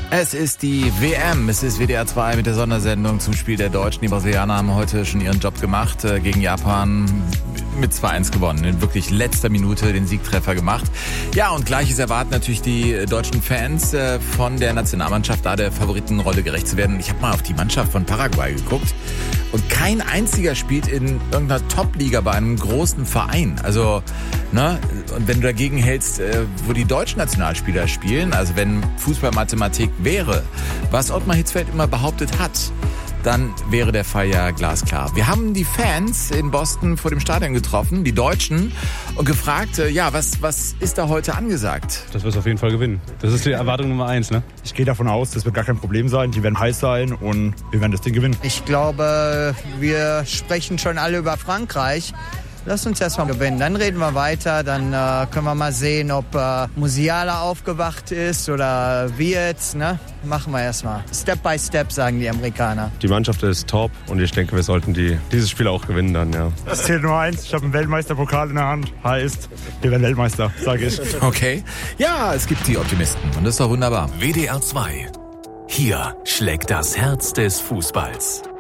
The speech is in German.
Es ist die WM, es ist WDR 2 mit der Sondersendung zum Spiel der Deutschen. Die Brasilianer haben heute schon ihren Job gemacht, gegen Japan mit 2-1 gewonnen. In wirklich letzter Minute den Siegtreffer gemacht. Ja, und Gleiches erwarten natürlich die deutschen Fans von der Nationalmannschaft, da der Favoritenrolle gerecht zu werden. Ich habe mal auf die Mannschaft von Paraguay geguckt und kein einziger spielt in irgendeiner Top-Liga bei einem großen Verein. Also, ne, und wenn du dagegen hältst, wo die deutschen Nationalspieler spielen, also wenn Fußballmathematik wäre, was Ottmar Hitzfeld immer behauptet hat, dann wäre der Fall ja glasklar. Wir haben die Fans in Boston vor dem Stadion getroffen, die Deutschen, und gefragt, was ist da heute angesagt? Dass wir es auf jeden Fall gewinnen. Das ist die Erwartung Nummer 1, ne? Ich gehe davon aus, das wird gar kein Problem sein. Die werden heiß sein und wir werden das Ding gewinnen. Ich glaube, wir sprechen schon alle über Frankreich. Lass uns erstmal gewinnen, dann reden wir weiter, dann können wir mal sehen, ob Musiala aufgewacht ist oder wird, ne? Machen wir erstmal. Step by Step, sagen die Amerikaner. Die Mannschaft ist top und ich denke, wir sollten dieses Spiel auch gewinnen dann, ja. Es zählt nur eins, ich habe einen Weltmeisterpokal in der Hand, heißt, wir werden Weltmeister, sage ich. Okay, ja, es gibt die Optimisten und das ist doch wunderbar. WDR 2. Hier schlägt das Herz des Fußballs.